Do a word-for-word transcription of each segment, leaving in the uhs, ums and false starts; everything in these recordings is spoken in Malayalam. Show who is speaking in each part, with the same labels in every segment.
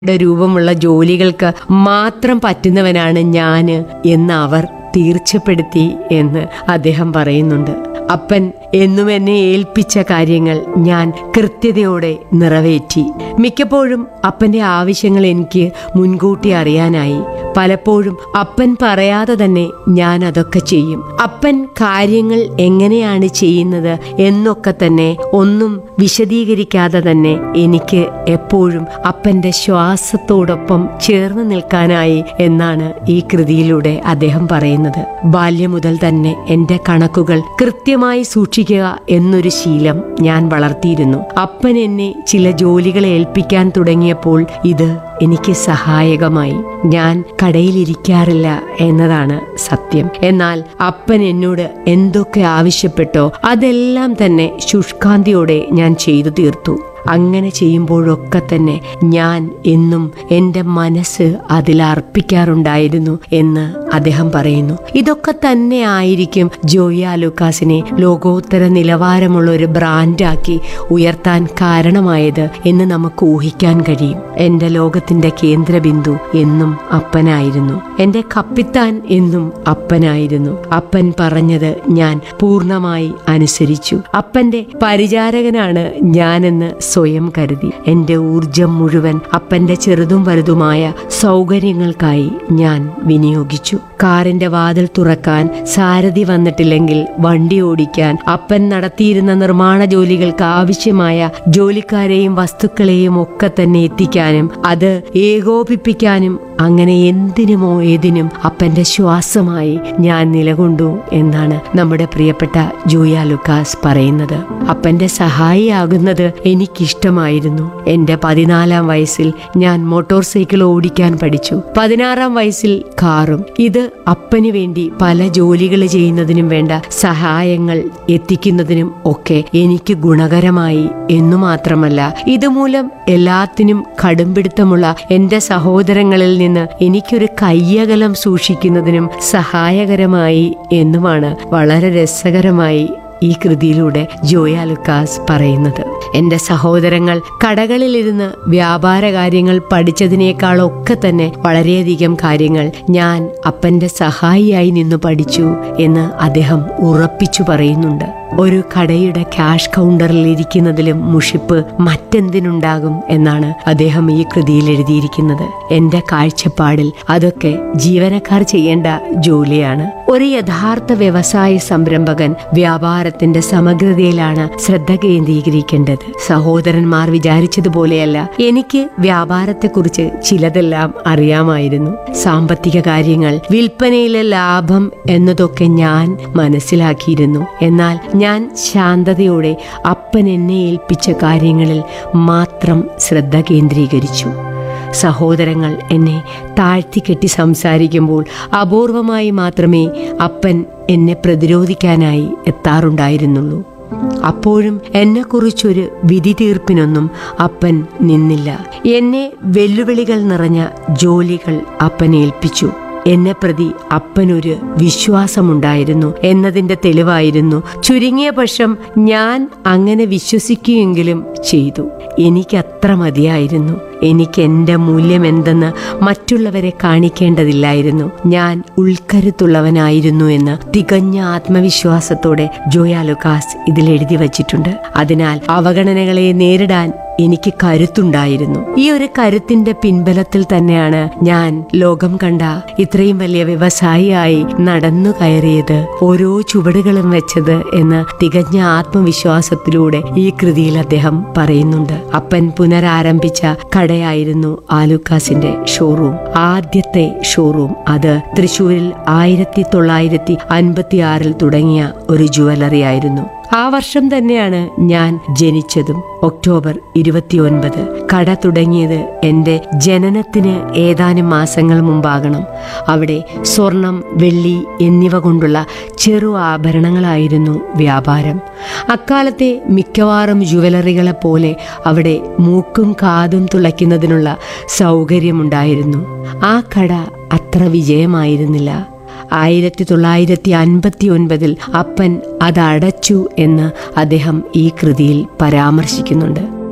Speaker 1: രൂപമുള്ള ജോലികൾക്ക് മാത്രം പറ്റുന്നവനാണ് ഞാന് എന്ന് അവർ തീർച്ചപ്പെടുത്തി എന്ന് അദ്ദേഹം പറയുന്നുണ്ട്. അപ്പൻ എന്നും എന്നെ ഏൽപ്പിച്ച കാര്യങ്ങൾ ഞാൻ കൃത്യതയോടെ നിറവേറ്റി. മിക്കപ്പോഴും അപ്പന്റെ ആവശ്യങ്ങൾ എനിക്ക് മുൻകൂട്ടി അറിയാനായി. പലപ്പോഴും അപ്പൻ പറയാതെ തന്നെ ഞാൻ അതൊക്കെ ചെയ്യും. അപ്പൻ കാര്യങ്ങൾ എങ്ങനെയാണ് ചെയ്യുന്നത് എന്നൊക്കെ തന്നെ ഒന്നും വിശദീകരിക്കാതെ തന്നെ എനിക്ക് എപ്പോഴും അപ്പന്റെ ശ്വാസത്തോടൊപ്പം ചേർന്ന് നിൽക്കാനായി എന്നാണ് ഈ കൃതിയിലൂടെ അദ്ദേഹം പറയുന്നത്. ബാല്യം മുതൽ തന്നെ എന്റെ കണക്കുകൾ കൃത്യമായി സൂക്ഷിക്കുക എന്നൊരു ശീലം ഞാൻ വളർത്തിയിരുന്നു. അപ്പൻ എന്നെ ചില ജോലികൾ ഏൽപ്പിക്കാൻ തുടങ്ങിയപ്പോൾ ഇത് എനിക്ക് സഹായകമായി. ഞാൻ കടയിലിരിക്കാറില്ല എന്നതാണ് സത്യം. എന്നാൽ അപ്പൻ എന്നോട് എന്തൊക്കെ ആവശ്യപ്പെട്ടോ അതെല്ലാം തന്നെ ശുഷ്കാന്തിയോടെ ഞാൻ ചെയ്തു തീർത്തു. അങ്ങനെ ചെയ്യുമ്പോഴൊക്കെ തന്നെ ഞാൻ എന്നും എൻ്റെ മനസ്സ് അതിലർപ്പിക്കാറുണ്ടായിരുന്നു എന്ന് അദ്ദേഹം പറയുന്നു. ഇതൊക്കെ തന്നെ ആയിരിക്കും ജോയ ലൂക്കാസിനെ ലോകോത്തര നിലവാരമുള്ള ഒരു ബ്രാൻഡാക്കി ഉയർത്താൻ കാരണമായത് എന്ന് നമുക്ക് ഊഹിക്കാൻ കഴിയും. എൻ്റെ ലോകത്തിന്റെ കേന്ദ്രബിന്ദു എന്നും അപ്പനായിരുന്നു. എൻ്റെ കപ്പിത്താൻ എന്നും അപ്പനായിരുന്നു. അപ്പൻ പറഞ്ഞത് ഞാൻ പൂർണ്ണമായി അനുസരിച്ചു. അപ്പന്റെ പരിചാരകനാണ് ഞാനെന്ന് സ്വയം കരുതി. എന്റെ ഊർജം മുഴുവൻ അപ്പന്റെ ചെറുതും വലുതുമായ സൗകര്യങ്ങൾക്കായി ഞാൻ വിനിയോഗിച്ചു. കാറിന്റെ വാതിൽ തുറക്കാൻ സാരഥി വന്നിട്ടില്ലെങ്കിൽ വണ്ടി ഓടിക്കാൻ അപ്പൻ നടത്തിയിരുന്ന നിർമ്മാണ ജോലികൾക്ക് ആവശ്യമായ ജോലിക്കാരെയും വസ്തുക്കളെയും ഒക്കെ തന്നെ എത്തിക്കാനും അത് ഏകോപിപ്പിക്കാനും അങ്ങനെ എന്തിനുമോ ഏതിനും അപ്പന്റെ ശ്വാസമായി ഞാൻ നിലകൊണ്ടു എന്നാണ് നമ്മുടെ പ്രിയപ്പെട്ട ജോയ ലൂക്കാസ് പറയുന്നത്. അപ്പന്റെ സഹായിയാകുന്നത് എനിക്കിഷ്ടമായിരുന്നു. എന്റെ പതിനാലാം വയസ്സിൽ ഞാൻ മോട്ടോർ സൈക്കിൾ ഓടിക്കാൻ പഠിച്ചു. പതിനാറാം വയസ്സിൽ കാറും. ഇത് അപ്പന് വേണ്ടി പല ജോലികൾ ചെയ്യുന്നതിനും വേണ്ട സഹായങ്ങൾ എത്തിക്കുന്നതിനും ഒക്കെ എനിക്ക് ഗുണകരമായി എന്നു മാത്രമല്ല, ഇതുമൂലം എല്ലാത്തിനും കടുംപിടുത്തമുള്ള എന്റെ സഹോദരങ്ങളിൽ നിന്ന് എനിക്കൊരു കയ്യകലം സൂക്ഷിക്കുന്നതിനും സഹായകരമായി എന്നുമാണ് വളരെ രസകരമായി ഈ കൃതിയിലൂടെ ജോയ ലൂക്കാസ് പറയുന്നത്. എന്റെ സഹോദരങ്ങൾ കടകളിലിരുന്ന് വ്യാപാര കാര്യങ്ങൾ പഠിച്ചതിനേക്കാളൊക്കെ തന്നെ വളരെയധികം കാര്യങ്ങൾ ഞാൻ അപ്പന്റെ സഹായിയായി നിന്ന് പഠിച്ചു എന്ന് അദ്ദേഹം ഉറപ്പിച്ചു പറയുന്നുണ്ട്. ഒരു കടയുടെ ക്യാഷ് കൗണ്ടറിൽ ഇരിക്കുന്നതിലും മുഷിപ്പ് മറ്റെന്തിനുണ്ടാകും എന്നാണ് അദ്ദേഹം ഈ കൃതിയിൽ എഴുതിയിരിക്കുന്നത്. എന്റെ കാഴ്ചപ്പാടിൽ അതൊക്കെ ജീവനക്കാർ ചെയ്യേണ്ട ജോലിയാണ്. ഒരു യഥാർത്ഥ വ്യവസായ സംരംഭകൻ വ്യാപാരത്തിന്റെ സമഗ്രതയിലാണ് ശ്രദ്ധ കേന്ദ്രീകരിക്കേണ്ടത്. സഹോദരന്മാർ വിചാരിച്ചതുപോലെയല്ല. എനിക്ക് വ്യാപാരത്തെക്കുറിച്ച് ചിലതെല്ലാം അറിയാമായിരുന്നു. സാമ്പത്തിക കാര്യങ്ങൾ, വിൽപ്പനയിലെ ലാഭം എന്നതൊക്കെ ഞാൻ മനസ്സിലാക്കിയിരുന്നു. എന്നാൽ ഞാൻ ശാന്തതയോടെ അപ്പൻ എന്നെ ഏൽപ്പിച്ച കാര്യങ്ങളിൽ മാത്രം ശ്രദ്ധ കേന്ദ്രീകരിച്ചു. സഹോദരങ്ങൾ എന്നെ താഴ്ത്തിക്കെട്ടി സംസാരിക്കുമ്പോൾ അപൂർവമായി മാത്രമേ അപ്പൻ എന്നെ പ്രതിരോധിക്കാനായി എത്താറുണ്ടായിരുന്നുള്ളൂ. അപ്പോഴും എന്നെക്കുറിച്ചൊരു വിധി തീർപ്പിനൊന്നും അപ്പൻ നിന്നില്ല. എന്നെ വെല്ലുവിളികൾ നിറഞ്ഞ ജോലികൾ അപ്പൻ ഏൽപ്പിച്ചു. എന്നെ പ്രതി അപ്പനൊരു വിശ്വാസമുണ്ടായിരുന്നു എന്നതിന്റെ തെളിവായിരുന്നു. ചുരുങ്ങിയ പക്ഷം ഞാൻ അങ്ങനെ വിശ്വസിക്കുകയെങ്കിലും ചെയ്തു. എനിക്കത്ര മതിയായിരുന്നു. എനിക്ക് എന്റെ മൂല്യം എന്തെന്ന് മറ്റുള്ളവരെ കാണിക്കേണ്ടതില്ലായിരുന്നു. ഞാൻ ഉൾക്കരുത്തുള്ളവനായിരുന്നു എന്ന് തികഞ്ഞ ആത്മവിശ്വാസത്തോടെ ജോയ ലൂക്കാസ് ഇതിൽ എഴുതി വച്ചിട്ടുണ്ട്. അതിനാൽ അവഗണനകളെ നേരിടാൻ എനിക്ക് കരുത്തുണ്ടായിരുന്നു. ഈ ഒരു കരുത്തിന്റെ പിൻബലത്തിൽ തന്നെയാണ് ഞാൻ ലോകം കണ്ട ഇത്രയും വലിയ വ്യവസായിയായി നടന്നു കയറിയത്, ഓരോ ചുവടുകളും വെച്ചത് എന്ന് തികഞ്ഞ ആത്മവിശ്വാസത്തിലൂടെ ഈ കൃതിയിൽ അദ്ദേഹം പറയുന്നുണ്ട്. അപ്പൻ പുനരാരംഭിച്ച കടയായിരുന്നു ആ ലൂക്കാസിന്റെ ഷോറൂം. ആദ്യത്തെ ഷോറൂം അത് തൃശൂരിൽ ആയിരത്തി തൊള്ളായിരത്തി അൻപത്തി ആറിൽ തുടങ്ങിയ ഒരു ജുവലറി ആയിരുന്നു. ആ വർഷം തന്നെയാണ് ഞാൻ ജനിച്ചതും. ഒക്ടോബർ ഇരുപത്തിയൊൻപത്. കട തുടങ്ങിയത് എന്റെ ജനനത്തിന് ഏതാനും മാസങ്ങൾ മുമ്പാകണം. അവിടെ സ്വർണം, വെള്ളി എന്നിവ കൊണ്ടുള്ള ചെറു ആഭരണങ്ങളായിരുന്നു വ്യാപാരം. അക്കാലത്തെ മിക്കവാറും ജുവലറികളെ പോലെ അവിടെ മൂക്കും കാതും തുളയ്ക്കുന്നതിനുള്ള സൗകര്യമുണ്ടായിരുന്നു. ആ കട അത്ര വിജയമായിരുന്നില്ല. ആയിരത്തി തൊള്ളായിരത്തി അൻപത്തി ഒൻപതിൽ അപ്പൻ അതടച്ചു എന്ന് അദ്ദേഹം ഈ കൃതിയിൽ പരാമർശിക്കുന്നുണ്ട്.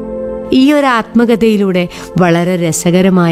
Speaker 1: ഈ ഒരു ആത്മകഥയിലൂടെ വളരെ രസകരമായ